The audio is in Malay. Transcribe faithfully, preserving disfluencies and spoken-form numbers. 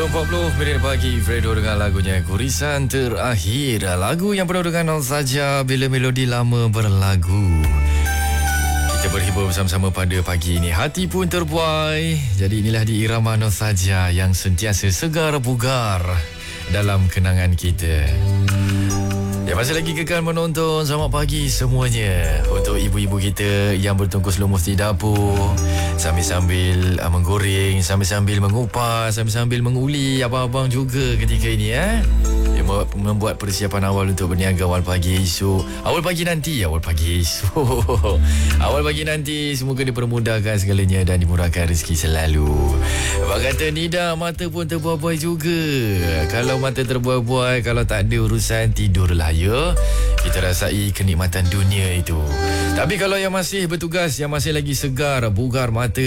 sepuluh empat puluh minit pagi, Fredo dengan lagunya Kurisan Terakhir. Lagu yang penuh dengan nostalgia bila melodi lama berlagu. Kita berhibur bersama-sama pada pagi ini. Hati pun terbuai. Jadi inilah di irama nostalgia yang sentiasa segar bugar dalam kenangan kita. Ya, masih lagi kekal menonton. Selamat pagi semuanya. Untuk ibu-ibu kita yang bertungkus lumus di dapur, sambil-sambil uh, menggoreng, sambil-sambil mengupas, sambil-sambil menguli abang-abang juga ketika ini eh. Dia membuat persiapan awal untuk berniaga awal pagi esok. Awal pagi nanti, awal pagi esok. Awal pagi nanti semoga dipermudahkan segalanya dan dimurahkan rezeki selalu. Abang kata Nida, mata pun terbuai-buai juga. Kalau mata terbuai-buai, kalau tak ada urusan, tidurlah ya. Kita rasai kenikmatan dunia itu. Tapi kalau yang masih bertugas, yang masih lagi segar, bugar mata,